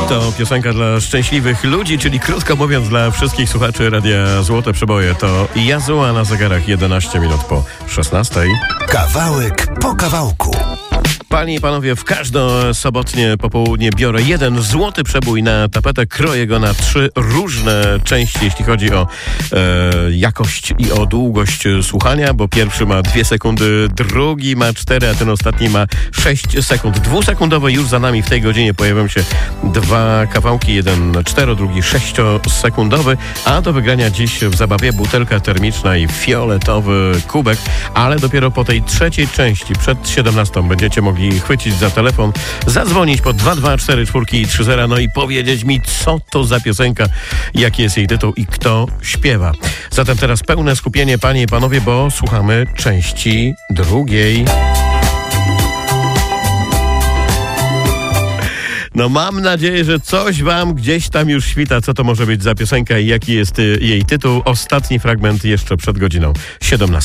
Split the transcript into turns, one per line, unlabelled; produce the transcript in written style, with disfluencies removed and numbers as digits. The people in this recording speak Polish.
To piosenka dla szczęśliwych ludzi, czyli krótko mówiąc dla wszystkich słuchaczy Radia Złote Przeboje. To Yazoo, a na zegarach 11 minut po 16.
Kawałek po kawałku.
Panie i panowie, w każde sobotnie popołudnie biorę jeden złoty przebój na tapetę, kroję go na 3 różne części, jeśli chodzi o jakość i o długość słuchania, bo pierwszy ma 2 sekundy, drugi ma 4, a ten ostatni ma 6 sekund. 2-sekundowe już za nami w tej godzinie pojawią się 2 kawałki, jeden 4, drugi 6-sekundowy, a do wygrania dziś w zabawie butelka termiczna i fioletowy kubek, ale dopiero po tej trzeciej części, przed 17 będziecie mogli chwycić za telefon, zadzwonić po 22430, no i powiedzieć mi, co to za piosenka, jaki jest jej tytuł i kto śpiewa. Zatem teraz pełne skupienie, panie i panowie, bo słuchamy części drugiej. No mam nadzieję, że coś wam gdzieś tam już świta, co to może być za piosenka i jaki jest jej tytuł. Ostatni fragment jeszcze przed godziną 17.